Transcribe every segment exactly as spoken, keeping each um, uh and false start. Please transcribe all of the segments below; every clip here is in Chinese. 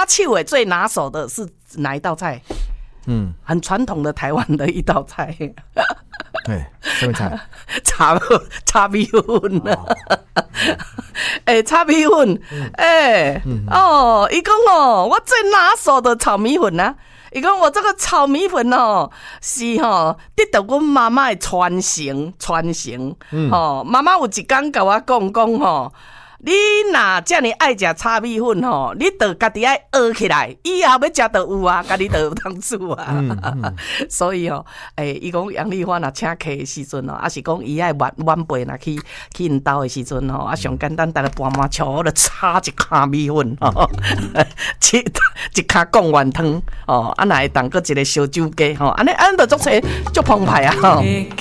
手诶最拿手的是哪一道菜？嗯，很传统的台湾的一道菜。 对，什么菜？ 炒炒米粉呢？哎，炒米粉，哎，哦，伊讲哦，我最拿手的炒米粉啊。伊讲我这个炒米粉哦，是吼、哦、得到阮妈妈的传承，传承。嗯，吼、哦，妈妈有一天甲我讲讲吼。你若遮尔爱食炒米粉吼，你着家己爱学起来，以后要食着有啊，家己着有通煮啊。嗯嗯、所以吼、哦，诶、欸，伊讲杨丽花若请客的时阵哦，啊是讲伊爱晚晚辈若去去因兜的时阵吼，啊上简单，逐个搬满桥咧炒一卡米粉吼，一一卡贡丸汤哦，啊若会当搁一个烧酒鸡吼，安尼安尼着足侪足澎湃啊吼。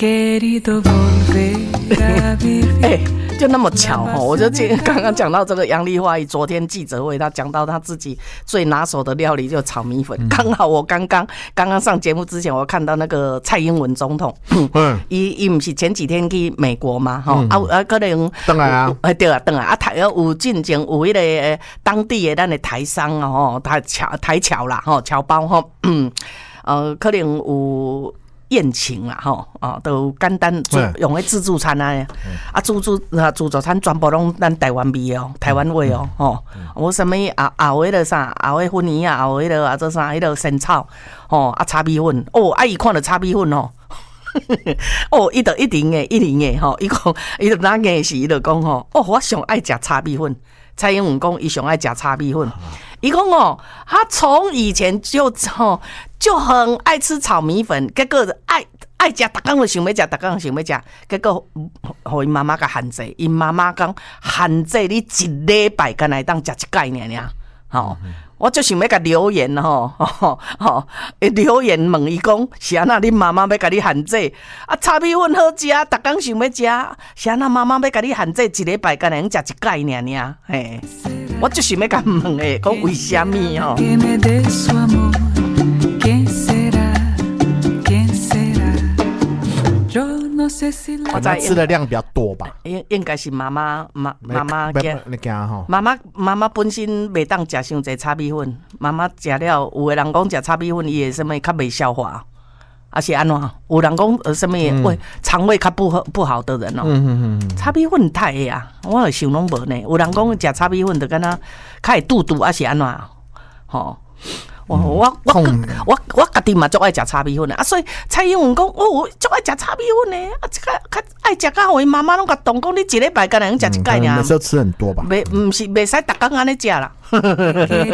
哎，就那么巧哈，我就刚刚讲到这个杨丽花，昨天记者会，他讲到他自己最拿手的料理就炒米粉。刚、嗯、好我刚刚刚刚上节目之前，我看到那个蔡英文总统，嗯，伊伊不是前几天去美国嘛，哈、嗯、啊啊，可能等来啊， 哎对啊，等来啊，台有进前有迄个当地的咱的台商哦，台侨台侨啦，吼侨胞吼，嗯，呃，可能有。宴请啦吼，哦，都简单用迄自助餐啊，嗯、啊自助啊自助餐全部拢咱台湾味哦，台湾味哦，吼、嗯，我什么啊啊迄个啥，啊迄粉圆啊，啊迄个啊做啥，迄个生炒，吼啊炒米粉，哦，啊伊看到炒米粉哦，哦，伊就一定诶，一定诶吼，伊讲伊就哪个是伊就讲吼，哦，我上爱食炒米粉。蔡英文讲伊上爱食炒米粉，伊讲哦，他从以前就吼就很爱吃炒米粉，结果爱爱食，逐工就想要食，逐工就想要食，结果互因妈妈甲限制，因妈妈讲限制你一礼拜敢若当食一摆尔尔，吼、嗯。我就想要甲留言吼，吼吼，留言问伊讲是安那恁妈妈要甲你限制啊？炒米粉好食，逐工想要食，是安那妈妈要甲你限制一礼拜敢若食一摆尔尔？嘿，我就想要甲问诶，讲为虾米吼？ 我在吃的量比较多吧， 应应该是妈妈妈妈妈惊， 你惊吼？ 妈妈妈妈本身袂当食伤济炒米粉，妈妈食了，有的人讲食炒米粉伊会什么较袂消化，还是安怎？有人讲呃什么胃肠胃较不好不好的人哦，嗯嗯嗯，炒米粉太个啊，我有想拢无呢。有人讲食炒米粉就敢若较会肚肚，还是安怎？吼。我我我我我家己嘛足爱食炒米粉啊，所以蔡英文讲，哦，我足爱食炒米粉呢，啊，这个较爱食到互因妈妈拢甲动讲，你一礼拜敢若能食一摆尔， 每次都吃很多吧？ 袂，毋是袂使逐工安尼食啦。